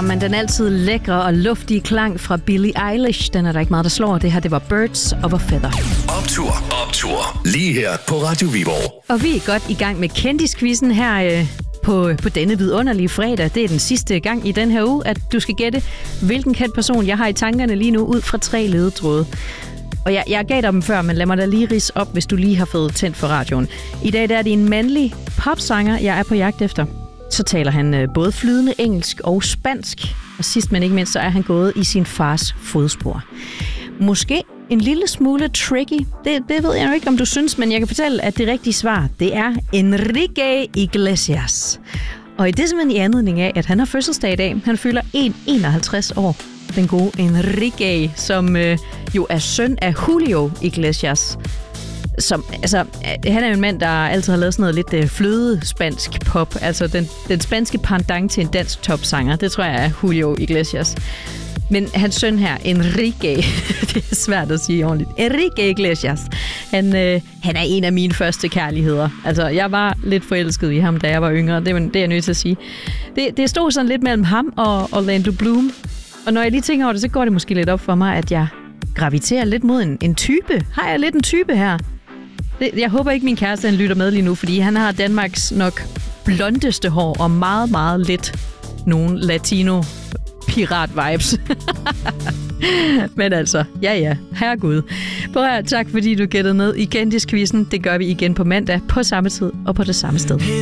men den altid lækre og luftige klang fra Billie Eilish, den er der ikke meget, der slår. Det her, det var Birds of a Feather. Optur. Lige her på Radio Viborg. Og vi er godt i gang med kendisquizzen her på denne vidunderlige fredag. Det er den sidste gang i den her uge, at du skal gætte, hvilken kendt person jeg har i tankerne lige nu, ud fra 3 ledetråde. Og jeg gav dig dem før, men lad mig da lige ridse op, hvis du lige har fået tændt for radioen. I dag der er det en mandlig popsanger, jeg er på jagt efter. Så taler han både flydende engelsk og spansk. Og sidst men ikke mindst, så er han gået i sin fars fodspor. Måske en lille smule tricky. Det ved jeg jo ikke, om du synes, men jeg kan fortælle, at det rigtige svar, det er Enrique Iglesias. Og det er simpelthen i anledning af, at han har fødselsdag i dag. Han fylder 51 år. Den gode Enrique, som jo er søn af Julio Iglesias. Som, altså, han er jo en mand, der altid har lavet sådan noget lidt fløde-spansk pop. Altså den spanske pendant til en dansk topsanger. Det tror jeg er Julio Iglesias. Men hans søn her, Enrique, det er svært at sige ordentligt. Enrique Iglesias, han er en af mine første kærligheder. Altså, jeg var lidt forelsket i ham, da jeg var yngre. Det er jeg nødt til at sige. Det stod sådan lidt mellem ham og Orlando Bloom. Og når jeg lige tænker over det, så går det måske lidt op for mig, at jeg graviterer lidt mod en type. Har jeg lidt en type her? Jeg håber ikke, min kæreste han lytter med lige nu, fordi han har Danmarks nok blondeste hår og meget, meget lidt nogle latino pirat-vibes. Men altså, ja, herregud. Prøv at tak, fordi du gættede med i kendisquizzen. Det gør vi igen på mandag på samme tid og på det samme sted.